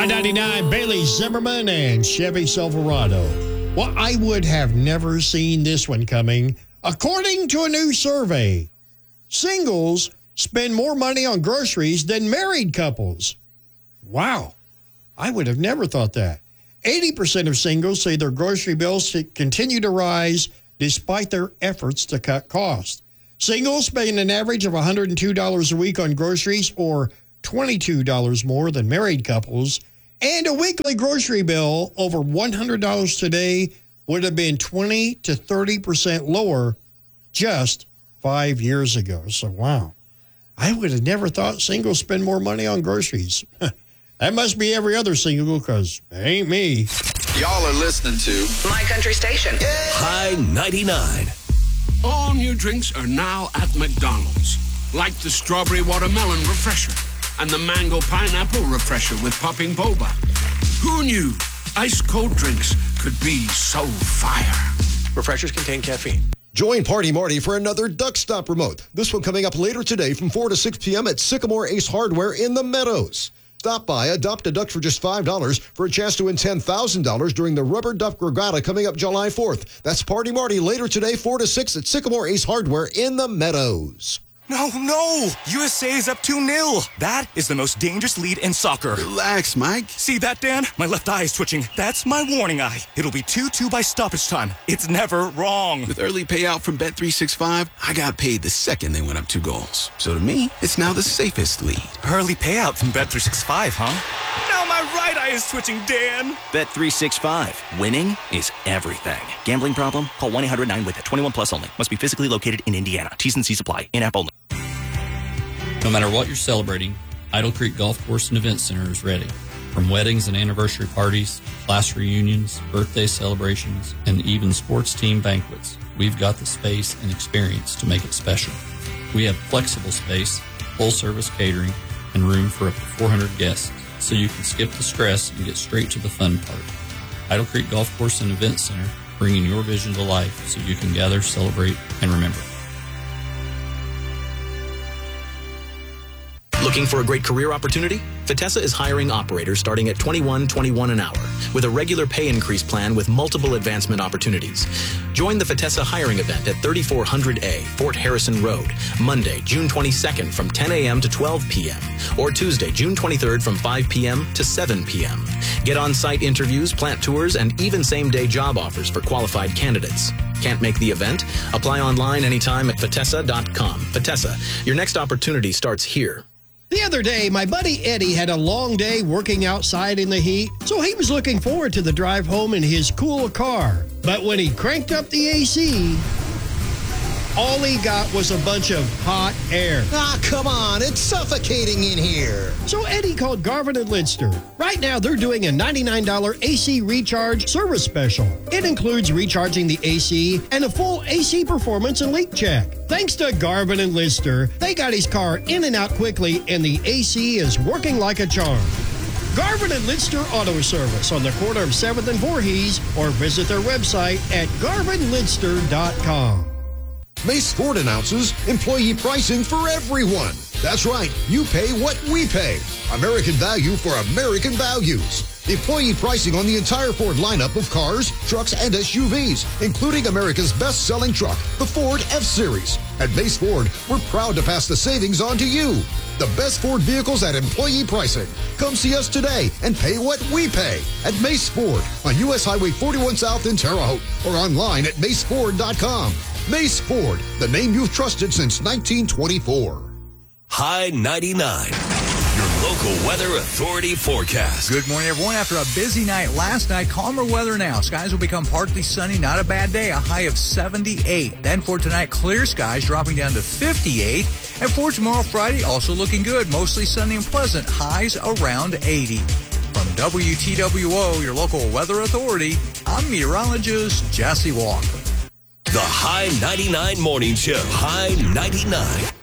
I-99, Bailey Zimmerman and Chevy Silverado. Well, I would have never seen this one coming. According to a new survey, singles spend more money on groceries than married couples. Wow. I would have never thought that. 80% of singles say their grocery bills continue to rise despite their efforts to cut costs. Singles spend an average of $102 a week on groceries, or $22 more than married couples, and a weekly grocery bill over $100 today would have been 20 to 30% lower just 5 years ago. So, wow. I would have never thought singles spend more money on groceries. That must be every other single, because it ain't me. Y'all are listening to My Country Station. High 99. All new drinks are now at McDonald's, like the strawberry watermelon refresher and the mango pineapple refresher with popping boba. Who knew ice-cold drinks could be so fire? Refreshers contain caffeine. Join Party Marty for another Duck Stop remote. This one coming up later today from 4 to 6 p.m. at Sycamore Ace Hardware in the Meadows. Stop by, adopt a duck for just $5 for a chance to win $10,000 during the Rubber Duck Regatta coming up July 4th. That's Party Marty later today, 4 to 6 at Sycamore Ace Hardware in the Meadows. No! USA is up 2-0. That is the most dangerous lead in soccer. Relax, Mike. See that, Dan? My left eye is twitching. That's my warning eye. It'll be 2-2 by stoppage time. It's never wrong. With early payout from Bet365, I got paid the second they went up 2 goals. So to me, it's now the safest lead. Early payout from Bet365, huh? Now my right eye is twitching, Dan. Bet365. Winning is everything. Gambling problem? Call 1-800-9-WITH-IT. 21 plus only. Must be physically located in Indiana. T's and C's apply. In-app only. No matter what you're celebrating, Idle Creek Golf Course and Event Center is ready. From weddings and anniversary parties, class reunions, birthday celebrations, and even sports team banquets, we've got the space and experience to make it special. We have flexible space, full-service catering, and room for up to 400 guests, so you can skip the stress and get straight to the fun part. Idle Creek Golf Course and Event Center, bringing your vision to life so you can gather, celebrate, and remember. Looking for a great career opportunity? Fitessa is hiring operators starting at $21.21 an hour with a regular pay increase plan with multiple advancement opportunities. Join the Fitessa hiring event at 3400A Fort Harrison Road, Monday, June 22nd from 10 a.m. to 12 p.m. or Tuesday, June 23rd from 5 p.m. to 7 p.m. Get on-site interviews, plant tours, and even same-day job offers for qualified candidates. Can't make the event? Apply online anytime at Fitessa.com. Fitessa, your next opportunity starts here. The other day, my buddy Eddie had a long day working outside in the heat, so he was looking forward to the drive home in his cool car. But when he cranked up the AC, all he got was a bunch of hot air. Ah, come on, it's suffocating in here. So Eddie called Garvin and Lidster. Right now, they're doing a $99 AC recharge service special. It includes recharging the AC and a full AC performance and leak check. Thanks to Garvin and Lidster, they got his car in and out quickly, and the AC is working like a charm. Garvin and Lidster Auto Service on the corner of 7th and Voorhees, or visit their website at garvinlidster.com. Mace Ford announces employee pricing for everyone. That's right, you pay what we pay. American value for American values. Employee pricing on the entire Ford lineup of cars, trucks, and SUVs, including America's best-selling truck, the Ford F-Series. At Mace Ford, we're proud to pass the savings on to you. The best Ford vehicles at employee pricing. Come see us today and pay what we pay at Mace Ford on U.S. Highway 41 South in Terre Haute, or online at maceford.com. Mace Ford, the name you've trusted since 1924. High 99. Your local weather authority forecast. Good morning, everyone. After a busy night last night, calmer weather now. Skies will become partly sunny. Not a bad day. A high of 78. Then for tonight, clear skies dropping down to 58. And for tomorrow, Friday, also looking good. Mostly sunny and pleasant. Highs around 80. From WTWO, your local weather authority, I'm meteorologist Jesse Walker. The High 99 Morning Show. High 99.